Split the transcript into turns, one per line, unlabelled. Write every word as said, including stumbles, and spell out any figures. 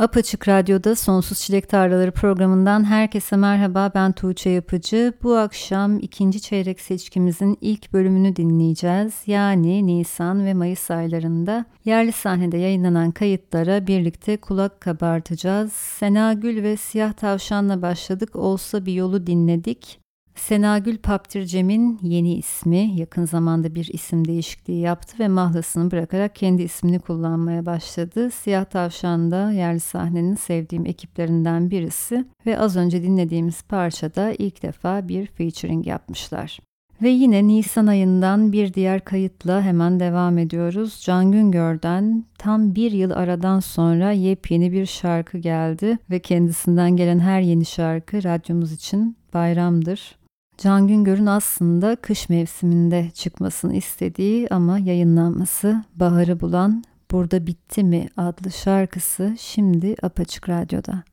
Apaçık Radyo'da Sonsuz Çilek Tarlaları programından herkese merhaba, ben Tuğçe Yapıcı. Bu akşam ikinci çeyrek seçkimizin ilk bölümünü dinleyeceğiz. Yani Nisan ve Mayıs aylarında yerli sahnede yayınlanan kayıtlara birlikte kulak kabartacağız. Sena Gül ve Siyah Tavşan'la başladık, Olsa Bir Yolu dinledik. Sena Gül Paptircem'in yeni ismi, yakın zamanda bir isim değişikliği yaptı ve mahlasını bırakarak kendi ismini kullanmaya başladı. Siyah Tavşan da yerli sahnenin sevdiğim ekiplerinden birisi ve az önce dinlediğimiz parçada ilk defa bir featuring yapmışlar. Ve yine Nisan ayından bir diğer kayıtla hemen devam ediyoruz. Can Güngör'den tam bir yıl aradan sonra yepyeni bir şarkı geldi ve kendisinden gelen her yeni şarkı radyomuz için bayramdır. Can Güngör'ün aslında kış mevsiminde çıkmasını istediği ama yayınlanması baharı bulan Burada Bitti Mi adlı şarkısı şimdi Apaçık Radyo'da.